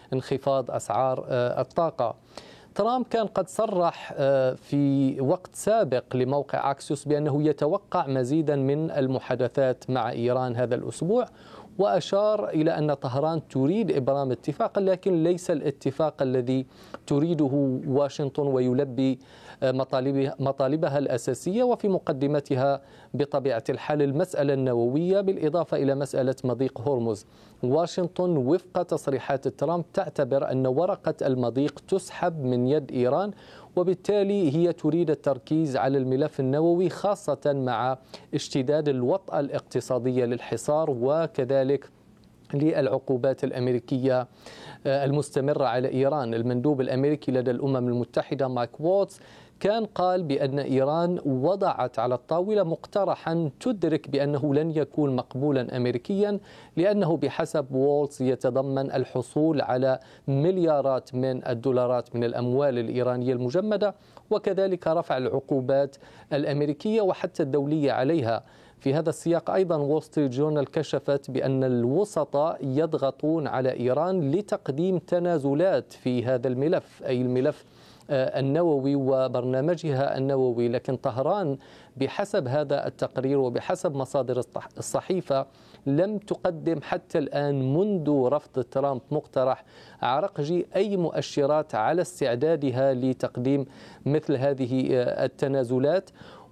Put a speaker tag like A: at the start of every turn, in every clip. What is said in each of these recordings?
A: انخفاض أسعار الطاقة. ترامب كان قد صرح في وقت سابق لموقع أكسيوس بأنه يتوقع مزيدا من المحادثات مع إيران هذا الأسبوع، وأشار إلى أن طهران تريد إبرام اتفاقا، لكن ليس الاتفاق الذي تريده واشنطن ويلبي مطالبها الأساسية، وفي مقدمتها بطبيعة الحال المسألة النووية بالإضافة إلى مسألة مضيق هرمز. واشنطن وفق تصريحات ترامب تعتبر أن ورقة المضيق تسحب من يد إيران، وبالتالي هي تريد التركيز على الملف النووي، خاصة مع اشتداد الوطأة الاقتصادية للحصار وكذلك للعقوبات الأمريكية المستمرة على إيران. المندوب الأمريكي لدى الأمم المتحدة مايك وولتز كان قال بأن إيران وضعت على الطاولة مقترحا تدرك بأنه لن يكون مقبولا أمريكيا، لأنه بحسب وولتز يتضمن الحصول على مليارات من الدولارات من الأموال الإيرانية المجمدة، وكذلك رفع العقوبات الأمريكية وحتى الدولية عليها. في هذا السياق أيضا وول ستريت جورنال كشفت بأن الوسطاء يضغطون على إيران لتقديم تنازلات في هذا الملف، أي الملف النووي وبرنامجها النووي، لكن طهران بحسب هذا التقرير وبحسب مصادر الصحيفة لم تقدم حتى الآن منذ رفض ترامب مقترح عرقجي أي مؤشرات على استعدادها لتقديم مثل هذه التنازلات،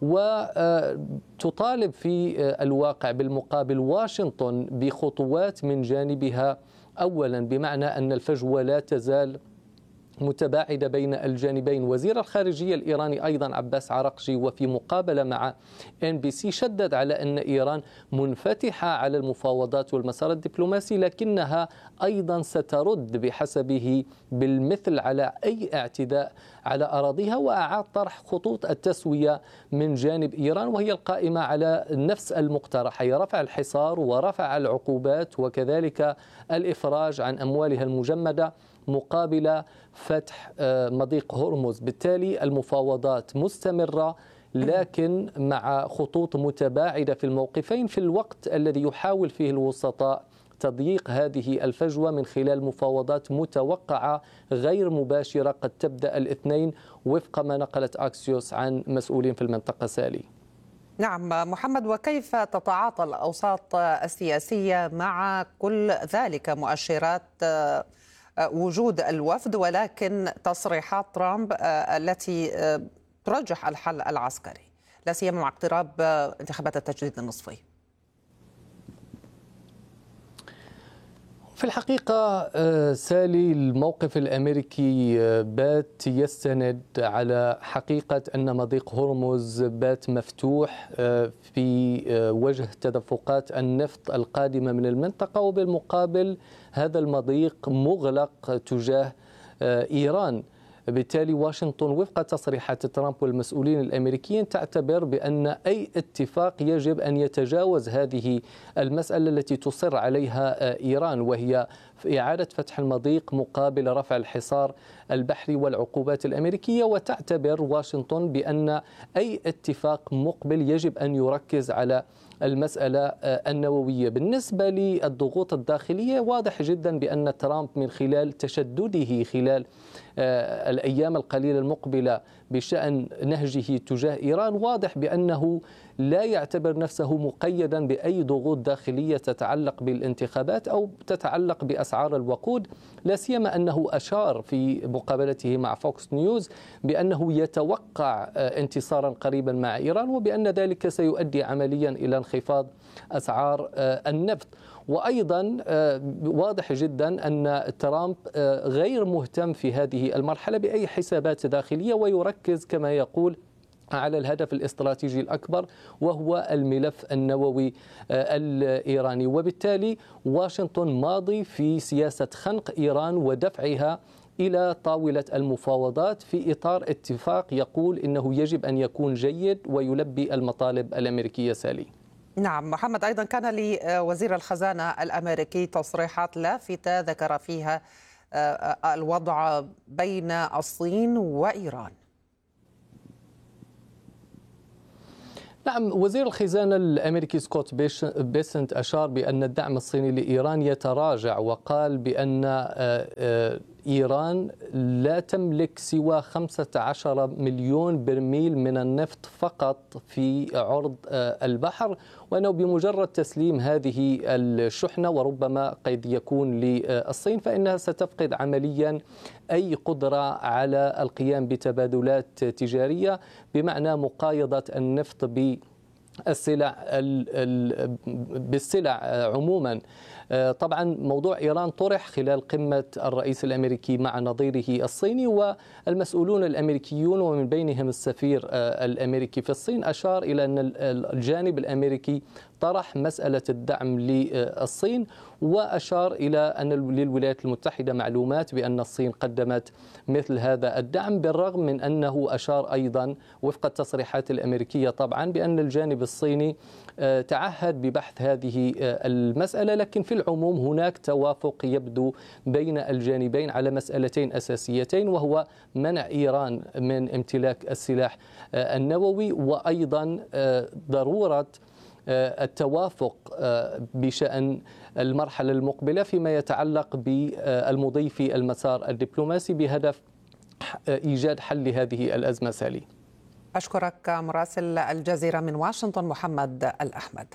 A: وتطالب في الواقع بالمقابل واشنطن بخطوات من جانبها. أولا بمعنى أن الفجوة لا تزال متباعدة بين الجانبين. وزير الخارجية الإيراني أيضا عباس عرقجي وفي مقابلة مع NBC شدد على أن إيران منفتحة على المفاوضات والمسار الدبلوماسي، لكنها أيضا سترد بحسبه بالمثل على أي اعتداء على أراضيها، وأعاد طرح خطوط التسوية من جانب إيران وهي القائمة على نفس المقترح، أي رفع الحصار ورفع العقوبات وكذلك الإفراج عن أموالها المجمدة مقابل فتح مضيق هرمز. بالتالي المفاوضات مستمرة لكن مع خطوط متباعدة في الموقفين، في الوقت الذي يحاول فيه الوسطاء تضييق هذه الفجوة من خلال مفاوضات متوقعة غير مباشرة قد تبدأ الاثنين وفق ما نقلت أكسيوس عن مسؤولين في المنطقة. سالي.
B: نعم محمد، وكيف تتعاطى الأوساط السياسية مع كل ذلك؟ مؤشرات وجود الوفد ولكن تصريحات ترامب التي ترجح الحل العسكري، لا سيما مع اقتراب انتخابات التجديد النصفي.
A: في الحقيقة سالي، الموقف الأمريكي بات يستند على حقيقة أن مضيق هرمز بات مفتوح في وجه تدفقات النفط القادمة من المنطقة، وبالمقابل هذا المضيق مغلق تجاه إيران. بالتالي واشنطن وفق تصريحات ترامب والمسؤولين الأمريكيين تعتبر بأن أي اتفاق يجب أن يتجاوز هذه المسألة التي تصر عليها إيران، وهي إعادة فتح المضيق مقابل رفع الحصار البحري والعقوبات الأمريكية. وتعتبر واشنطن بأن أي اتفاق مقبل يجب أن يركز على المسألة النووية. بالنسبة للضغوط الداخلية واضح جدا بأن ترامب من خلال تشدده خلال الأيام القليلة المقبلة بشأن نهجه تجاه إيران واضح بأنه لا يعتبر نفسه مقيدا بأي ضغوط داخلية تتعلق بالانتخابات أو تتعلق بأسعار الوقود، لا سيما أنه أشار في مقابلته مع فوكس نيوز بأنه يتوقع انتصارا قريبا مع إيران، وبأن ذلك سيؤدي عمليا إلى انخفاض أسعار النفط. وأيضا واضح جدا أن ترامب غير مهتم في هذه المرحلة بأي حسابات داخلية، ويركز كما يقول على الهدف الاستراتيجي الأكبر وهو الملف النووي الإيراني. وبالتالي واشنطن ماضي في سياسة خنق إيران ودفعها إلى طاولة المفاوضات في إطار اتفاق يقول إنه يجب أن يكون جيد ويلبي المطالب الأمريكية. سالي.
B: نعم محمد، أيضا كان لوزير الخزانة الأمريكي تصريحات لافتة ذكر فيها الوضع بين الصين وإيران.
A: نعم، وزير الخزانة الأمريكي سكوت بيسنت أشار بأن الدعم الصيني لإيران يتراجع، وقال بأن إيران لا تملك سوى 15 مليون برميل من النفط فقط في عرض البحر، وأنه بمجرد تسليم هذه الشحنة وربما قد يكون للصين فإنها ستفقد عمليا أي قدرة على القيام بتبادلات تجارية، بمعنى مقايضة النفط بالسلع عموما. طبعا موضوع إيران طرح خلال قمة الرئيس الأمريكي مع نظيره الصيني، والمسؤولون الأمريكيون ومن بينهم السفير الأمريكي في الصين أشار إلى أن الجانب الأمريكي طرح مسألة الدعم للصين، وأشار إلى أن للولايات المتحدة معلومات بأن الصين قدمت مثل هذا الدعم، بالرغم من أنه أشار أيضا وفق التصريحات الأمريكية طبعا بأن الجانب الصيني تعهد ببحث هذه المسألة، لكن في العموم هناك توافق يبدو بين الجانبين على مسألتين أساسيتين، وهو منع إيران من امتلاك السلاح النووي، وأيضا ضرورة التوافق بشأن المرحلة المقبلة فيما يتعلق بالمضي في المسار الدبلوماسي بهدف إيجاد حل لهذه الأزمة. سالي،
B: أشكرك مراسل الجزيرة من واشنطن محمد الأحمد.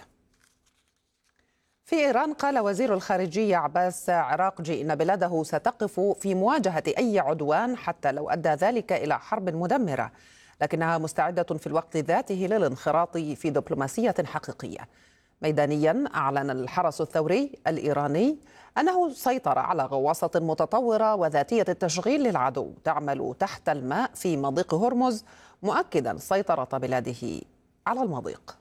B: في إيران قال وزير الخارجية عباس عراقجي إن بلاده ستقف في مواجهة أي عدوان حتى لو أدى ذلك إلى حرب مدمرة، لكنها مستعدة في الوقت ذاته للانخراط في دبلوماسية حقيقية. ميدانيا أعلن الحرس الثوري الإيراني أنه سيطر على غواصة متطورة وذاتية التشغيل للعدو تعمل تحت الماء في مضيق هرمز، مؤكدا سيطرة بلاده على المضيق.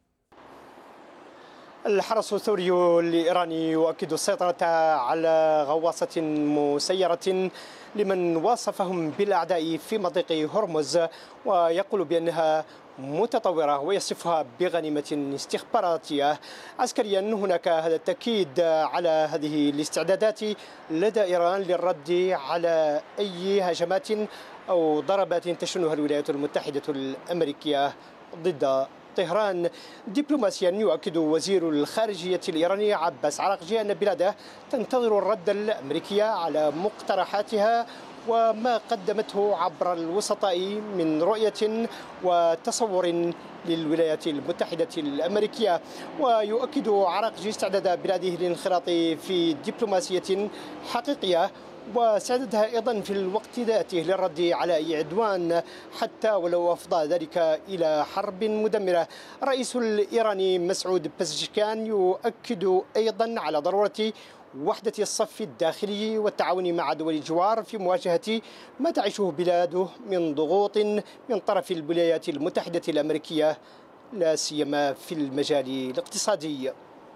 C: الحرس الثوري الإيراني يؤكد السيطرة على غواصة مسيرة لمن وصفهم بالأعداء في مضيق هرمز، ويقول بأنها متطورة ويصفها بغنيمة استخباراتية عسكريا. هناك هذا التأكيد على هذه الاستعدادات لدى إيران للرد على أي هجمات أو ضربات تشنها الولايات المتحدة الأمريكية ضد طهران. دبلوماسيا يؤكد وزير الخارجية الإيراني عباس عراقجي أن بلاده تنتظر الرد الأمريكي على مقترحاتها وما قدمته عبر الوسطاء من رؤية وتصور للولايات المتحدة الأمريكية. ويؤكد عراقجي استعداد بلاده للانخراط في دبلوماسية حقيقية واستعدادها أيضا في الوقت ذاته للرد على أي عدوان حتى ولو أفضى ذلك إلى حرب مدمرة. الرئيس الإيراني مسعود بزشكيان يؤكد أيضا على ضرورة وحدة الصف الداخلي والتعاون مع دول الجوار في مواجهة ما تعيشه بلاده من ضغوط من طرف الولايات المتحدة الأمريكية لا سيما في المجال الاقتصادي.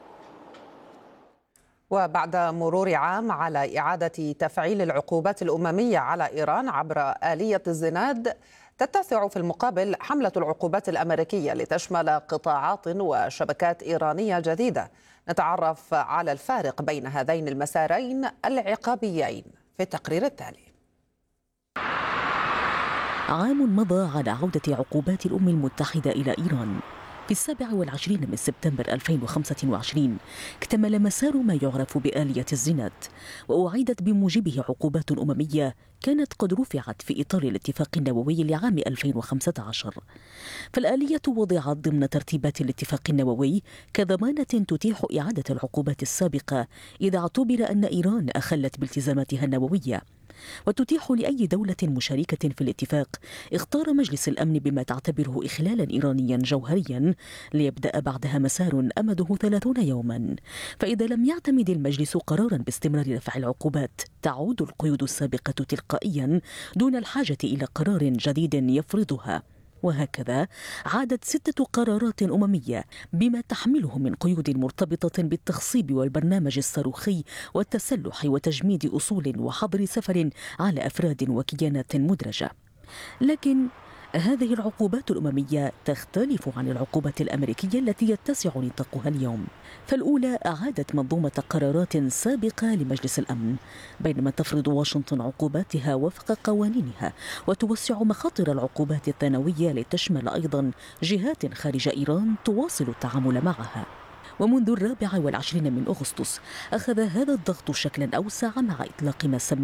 B: وبعد مرور عام على إعادة تفعيل العقوبات الأممية على إيران عبر آلية الزناد، تتسع في المقابل حملة العقوبات الأمريكية لتشمل قطاعات وشبكات إيرانية جديدة. نتعرف على الفارق بين هذين المسارين العقابيين في التقرير التالي.
D: عام مضى على عودة عقوبات الأمم المتحدة إلى إيران. في 27 من سبتمبر 2025 اكتمل مسار ما يعرف بآلية الزناد، وأعيدت بموجبه عقوبات أممية كانت قد رفعت في إطار الاتفاق النووي لعام 2015. فالآلية وضعت ضمن ترتيبات الاتفاق النووي كضمانة تتيح إعادة العقوبات السابقة إذا اعتبر أن إيران أخلت بالتزاماتها النووية، وتتيح لأي دولة مشاركة في الاتفاق اختار مجلس الأمن بما تعتبره إخلالا إيرانيا جوهريا ليبدأ بعدها مسار أمده 30 يوما. فإذا لم يعتمد المجلس قرارا باستمرار رفع العقوبات تعود القيود السابقة تلقائيا دون الحاجة إلى قرار جديد يفرضها. وهكذا عادت 6 قرارات أممية بما تحمله من قيود مرتبطة بالتخصيب والبرنامج الصاروخي والتسلح وتجميد أصول وحظر سفر على أفراد وكيانات مدرجة. لكن هذه العقوبات الأممية تختلف عن العقوبات الأمريكية التي يتسع نطاقها اليوم، فالأولى أعادت منظومة قرارات سابقة لمجلس الأمن، بينما تفرض واشنطن عقوباتها وفق قوانينها وتوسع مخاطر العقوبات الثانوية لتشمل أيضا جهات خارج إيران تواصل التعامل معها. ومنذ 24 من أغسطس أخذ هذا الضغط شكلا أوسع مع إطلاق ما سمى